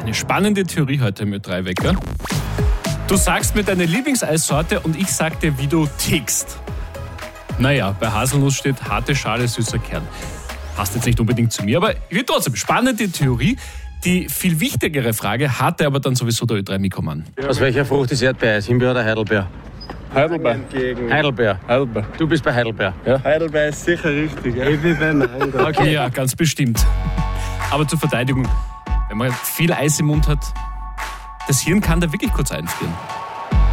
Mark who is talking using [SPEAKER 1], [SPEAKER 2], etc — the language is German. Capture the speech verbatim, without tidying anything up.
[SPEAKER 1] Eine spannende Theorie heute mit drei Wecker. Du sagst mir deine Lieblingseissorte und ich sag dir, wie du tickst. Naja, bei Haselnuss steht harte Schale, süßer Kern. Passt jetzt nicht unbedingt zu mir, aber ich will trotzdem. Spannende Theorie. Die viel wichtigere Frage hatte aber dann sowieso der Ö drei Mikromann.
[SPEAKER 2] Aus welcher Frucht ist Erdbeereis? Himbeer oder Heidelbeer?
[SPEAKER 3] Heidelbeer.
[SPEAKER 2] Heidelbeer.
[SPEAKER 3] Heidelbeer.
[SPEAKER 2] Du bist bei Heidelbeer.
[SPEAKER 3] Ja. Heidelbeer ist sicher richtig. Ja. Ich bin bei Mango.
[SPEAKER 1] Okay. Ja, ganz bestimmt. Aber zur Verteidigung, wenn man viel Eis im Mund hat, das Hirn kann da wirklich kurz einfrieren.